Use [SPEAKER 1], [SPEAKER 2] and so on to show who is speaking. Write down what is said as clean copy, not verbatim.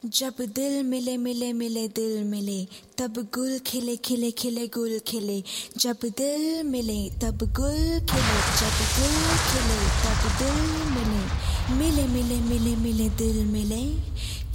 [SPEAKER 1] जब दिल मिले मिले मिले दिल मिले, तब गुल खिले खिले खिले गुल खिले। जब दिल मिले तब गुल खिले, जब गुल खिले तब दिल मिले। मिले मिले मिले मिले दिल मिले,